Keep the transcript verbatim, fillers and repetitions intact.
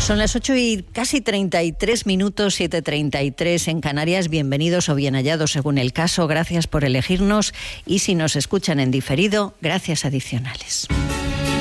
Son las ocho y casi treinta y tres minutos, siete treinta y tres en Canarias. Bienvenidos o bien hallados según el caso. Gracias por elegirnos y si nos escuchan en diferido, gracias adicionales.